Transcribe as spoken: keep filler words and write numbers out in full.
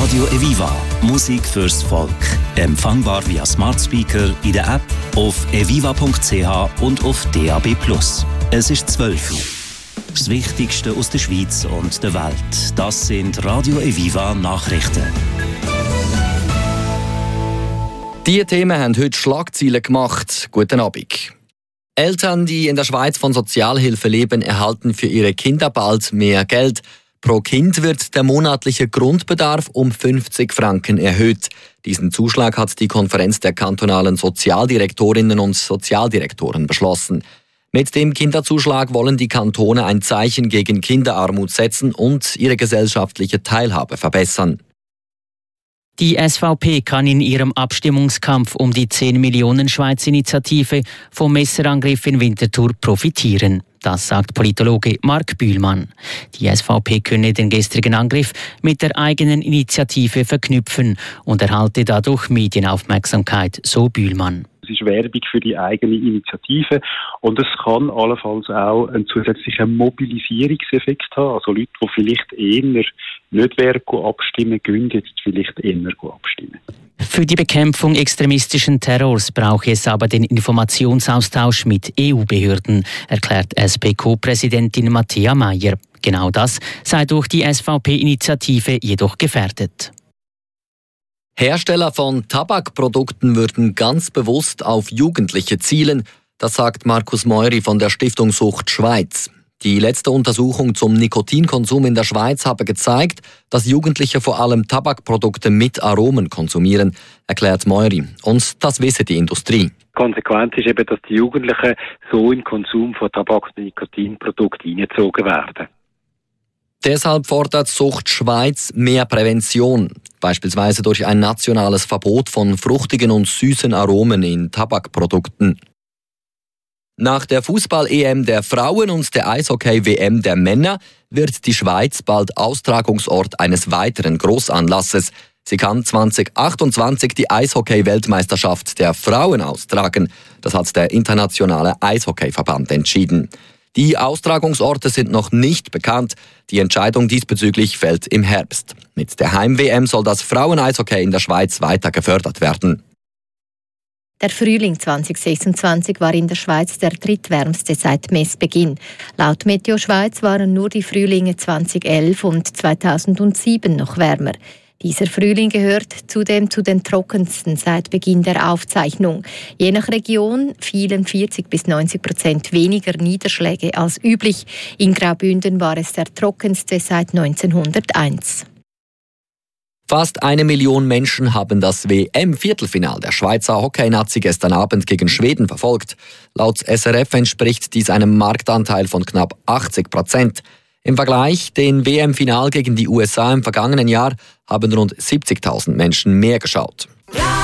Radio Eviva. Musik fürs Volk. Empfangbar via Smart Speaker, in der App, auf eviva punkt c h und auf D A B plus. Es ist zwölf Uhr. Das Wichtigste aus der Schweiz und der Welt. Das sind Radio Eviva Nachrichten. Diese Themen haben heute Schlagzeilen gemacht. Guten Abend. Eltern, die in der Schweiz von Sozialhilfe leben, erhalten für ihre Kinder bald mehr Geld. Pro Kind wird der monatliche Grundbedarf um fünfzig Franken erhöht. Diesen Zuschlag hat die Konferenz der kantonalen Sozialdirektorinnen und Sozialdirektoren beschlossen. Mit dem Kinderzuschlag wollen die Kantone ein Zeichen gegen Kinderarmut setzen und ihre gesellschaftliche Teilhabe verbessern. Die S V P kann in ihrem Abstimmungskampf um die zehn Millionen Schweiz-Initiative vom Messerangriff in Winterthur profitieren. Das sagt Politologe Marc Bühlmann. Die S V P könne den gestrigen Angriff mit der eigenen Initiative verknüpfen und erhalte dadurch Medienaufmerksamkeit, so Bühlmann. Es ist Werbung für die eigene Initiative und es kann allenfalls auch einen zusätzlichen Mobilisierungseffekt haben. Also Leute, die vielleicht eher nicht wären abstimmen, gehen jetzt vielleicht eher abstimmen. Für die Bekämpfung extremistischen Terrors brauche es aber den Informationsaustausch mit E U-Behörden, erklärt S P K-Präsidentin Matthäa Meier. Genau das sei durch die S V P-Initiative jedoch gefährdet. Hersteller von Tabakprodukten würden ganz bewusst auf Jugendliche zielen, das sagt Markus Meury von der Stiftung Sucht Schweiz. Die letzte Untersuchung zum Nikotinkonsum in der Schweiz habe gezeigt, dass Jugendliche vor allem Tabakprodukte mit Aromen konsumieren, erklärt Meury. Und das wisse die Industrie. Konsequent ist eben, dass die Jugendlichen so im Konsum von Tabak- und Nikotinprodukten hineingezogen werden. Deshalb fordert Sucht Schweiz mehr Prävention, beispielsweise durch ein nationales Verbot von fruchtigen und süßen Aromen in Tabakprodukten. Nach der Fußball-E M der Frauen und der Eishockey-W M der Männer wird die Schweiz bald Austragungsort eines weiteren Grossanlasses. Sie kann zwanzig achtundzwanzig die Eishockey-Weltmeisterschaft der Frauen austragen. Das hat der Internationale Eishockeyverband entschieden. Die Austragungsorte sind noch nicht bekannt. Die Entscheidung diesbezüglich fällt im Herbst. Mit der Heim-W M soll das Frauen-Eishockey in der Schweiz weiter gefördert werden. Der Frühling zwanzig sechsundzwanzig war in der Schweiz der drittwärmste seit Messbeginn. Laut Meteo Schweiz waren nur die Frühlinge zweitausendelf und zweitausendsieben noch wärmer. Dieser Frühling gehört zudem zu den trockensten seit Beginn der Aufzeichnung. Je nach Region fielen vierzig bis neunzig Prozent weniger Niederschläge als üblich. In Graubünden war es der trockenste seit neunzehnhunderteins. Fast eine Million Menschen haben das W M-Viertelfinal der Schweizer Hockey-Nazi gestern Abend gegen Schweden verfolgt. Laut S R F entspricht dies einem Marktanteil von knapp achtzig Prozent. Im Vergleich den W M-Final gegen die U S A im vergangenen Jahr haben rund siebzigtausend Menschen mehr geschaut.